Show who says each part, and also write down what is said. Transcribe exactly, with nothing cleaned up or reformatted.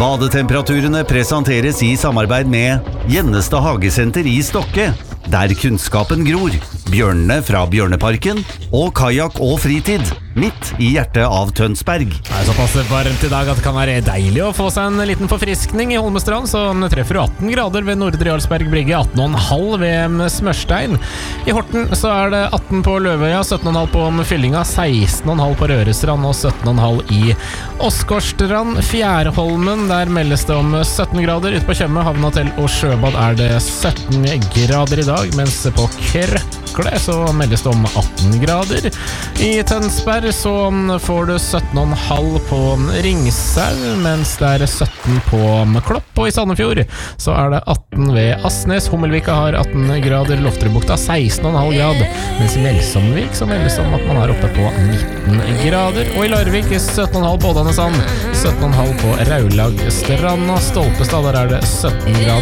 Speaker 1: Badetemperaturene presenteres i samarbeid med Gjennestad Hagesenter i Stokke, der kunnskapen gror, bjørnene fra Bjørneparken og kajak og fritid, midt i hjertet av Tønsberg.
Speaker 2: Det er såpass varmt i dag at det kan være deilig å få seg en liten forfriskning i Holmestrand, så treffer du atten grader ved Nordre Jarlsberg Brygge, atten komma fem ved Smørstein. I Horten så er det atten på Løvøya, sytten komma fem på Fyllinga, seksten komma fem på Rørestrand og sytten komma fem i Åsgårdstrand. Fjærholmen, der meldes det om sytten grader. Ute på Tjøme, Havnehotell og Sjøbad er det sytten grader i dag, mens på Krøkle så meldes det om atten grader. I Tønsberg så får du sytten komma fem på Ringsau, mens det er sytten på Klopp, og i Sandefjord så er det atten ved Asnes. Hummelvika har atten grader, Lofterudbukta seksten komma fem grad, mens i Melsomvik så meldes det om at man er oppe på nitten grader, og i Larvik sytten komma fem på Ådanesand, sytten komma fem på Raulagstranda, Stolpestad der er det sytten grader.